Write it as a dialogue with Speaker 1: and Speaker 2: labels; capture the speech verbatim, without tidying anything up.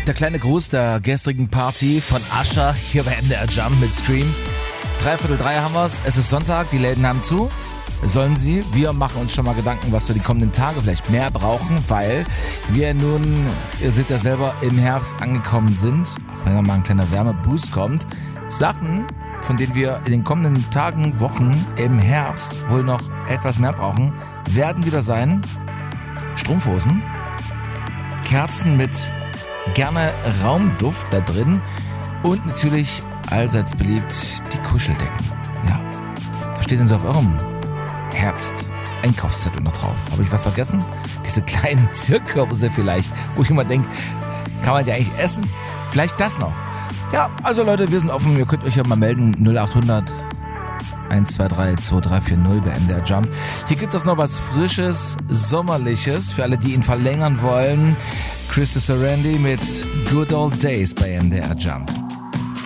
Speaker 1: Der kleine Gruß der gestrigen Party von Usher hier bei M D R Jump mit Scream. Dreiviertel drei haben wir's. Es ist Sonntag, die Läden haben zu. Sollen sie? Wir machen uns schon mal Gedanken, was wir die kommenden Tage vielleicht mehr brauchen, weil wir nun, ihr seht ja selber, im Herbst angekommen sind, auch wenn mal ein kleiner Wärmeboost kommt. Sachen, von denen wir in den kommenden Tagen, Wochen im Herbst wohl noch etwas mehr brauchen, werden wieder sein Strumpfhosen, Kerzen mit gerne Raumduft da drin und natürlich allseits beliebt die Kuscheldecken. Ja, was steht denn so auf eurem Herbst-Einkaufszettel noch drauf? Habe ich was vergessen? Diese kleinen Zirkürbisse vielleicht, wo ich immer denke, kann man die eigentlich essen? Vielleicht das noch. Ja, also Leute, wir sind offen. Ihr könnt euch ja mal melden. null acht hundert eins zwei drei zwei drei vier null bei M D R Jump. Hier gibt es noch was Frisches, Sommerliches für alle, die ihn verlängern wollen. Chris Sarandon mit Good Old Days bei M D R Jump.